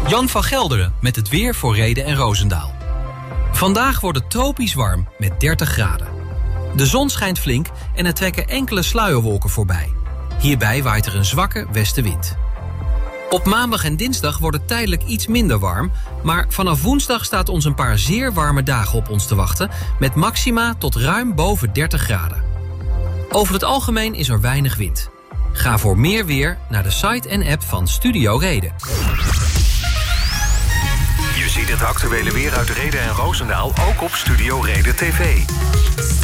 Jan van Gelderen met het weer voor Rheden en Roosendaal. Vandaag wordt het tropisch warm met 30 graden. De zon schijnt flink en er trekken enkele sluierwolken voorbij. Hierbij waait er een zwakke westenwind. Op maandag en dinsdag wordt het tijdelijk iets minder warm, maar vanaf woensdag staat ons een paar zeer warme dagen op ons te wachten, met maxima tot ruim boven 30 graden. Over het algemeen is er weinig wind. Ga voor meer weer naar de site en app van Studio Reden. Je ziet het actuele weer uit Rheden en Roosendaal ook op Studio Reden TV.